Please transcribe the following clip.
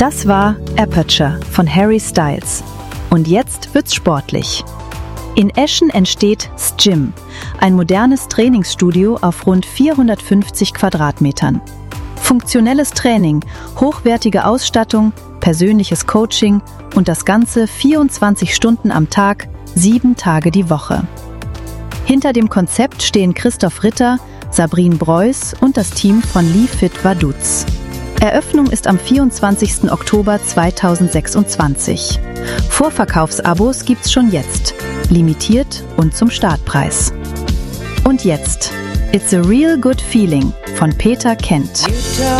Das war Aperture von Harry Styles. Und jetzt wird's sportlich. In Eschen entsteht SGym, ein modernes Trainingsstudio auf rund 450 Quadratmetern. Funktionelles Training, hochwertige Ausstattung, persönliches Coaching und das Ganze 24 Stunden am Tag, 7 Tage die Woche. Hinter dem Konzept stehen Christoph Ritter, Sabrine Breuß und das Team von Leefit Vaduz. Eröffnung ist am 24. Oktober 2026. Vorverkaufsabos gibt's schon jetzt, limitiert und zum Startpreis. Und jetzt, It's a Real Good Feeling von Peter Kent.